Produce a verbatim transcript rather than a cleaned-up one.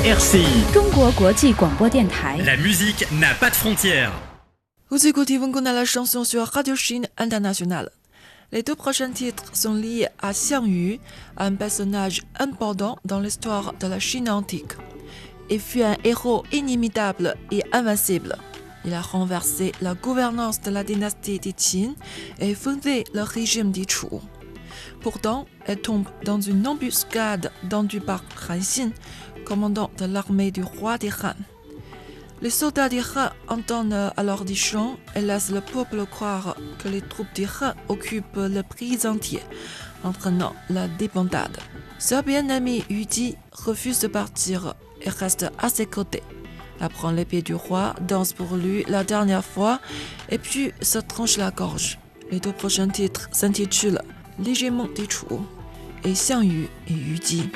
R C I 中国国际广播电台。 La musique n'a pas de frontières. Vous écoutez Vangona la chanson sur Radio Chine Internationale. Les deux prochains titres sont liés à Xiang Yu, un personnage important dans l'histoire de la Chine antique. Il fut un héros inimitable et invincible. Il a renversé la gouvernance de la dynastie des Qin et fondé le régime des Chu. Pourtant, elle tombe dans une embuscade tendue par Han Xin, commandant de l'armée du roi des Han. Les soldats des Han entendent alors des chants et laissent le peuple croire que les troupes des Han occupent le pays entier, entraînant la débandade. Sa bien-amie Yu Ji refuse de partir et reste à ses côtés. Elle prend l'épée du roi, danse pour lui la dernière fois et puis se tranche la gorge. Les deux prochains titres s'intitulent L'hégémon des Chu et Xiang Yu et Yu Ji.